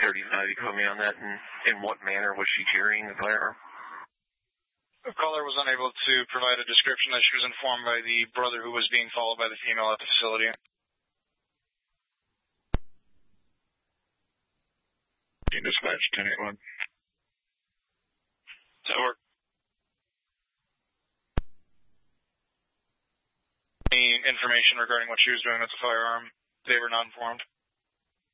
1035, you call me on that, and in what manner was she carrying the firearm? The caller was unable to provide a description that she was informed by the brother who was being followed by the female at the facility. Dispatch 1081. Over. Any information regarding what she was doing with the firearm? They were not informed.